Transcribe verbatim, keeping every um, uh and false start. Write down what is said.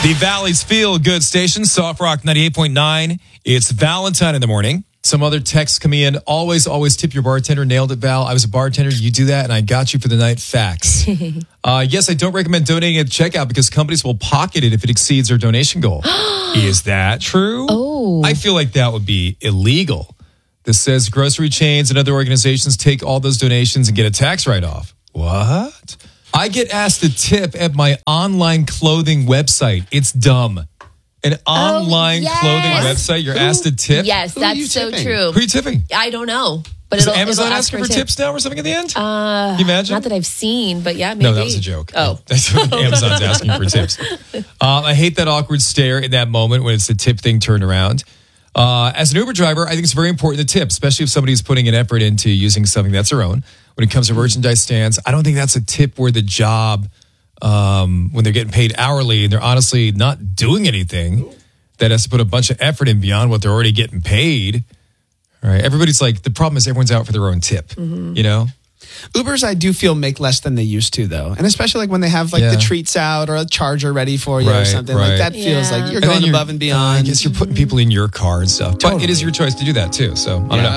The Valley's Feel Good Station, Soft Rock ninety-eight point nine. It's Valentine in the morning. Some other texts coming in. Always, always tip your bartender. Nailed it, Val. I was a bartender. You do that, and I got you for the night. Facts. uh, yes, I don't recommend donating at checkout because companies will pocket it if it exceeds their donation goal. Is that true? Oh. I feel like that would be illegal. This says grocery chains and other organizations take all those donations and get a tax write-off. What? I get asked to tip at my online clothing website. It's dumb. An online yes. clothing website, you're asked to tip? Yes, Who are you that's so tipping? true. Who are you tipping? I don't know. But Is it'll, Amazon it'll ask asking for a tip. tips now or something at the end? Uh, Can you imagine? Not that I've seen, but yeah, maybe. No, that was a joke. Oh. That's what Amazon's asking for tips. Um, I hate that awkward stare in that moment when it's the tip thing turned around. Uh, as an Uber driver, I think it's very important to tip, especially if somebody's putting an effort into using something that's their own. When it comes to merchandise stands, I don't think that's a tip where the job, um, when they're getting paid hourly and they're honestly not doing anything, that has to put a bunch of effort in beyond what they're already getting paid. All right. Everybody's like, the problem is everyone's out for their own tip, mm-hmm. you know? Ubers, I do feel make less than they used to, though. And especially like when they have like Yeah. the treats out or a charger ready for you Right, or something right. like that. Feels Yeah. like you're And then going you're- above and beyond. I guess you're putting people in your car and stuff. But it Totally. is your choice to do that too. So I don't Yeah. know.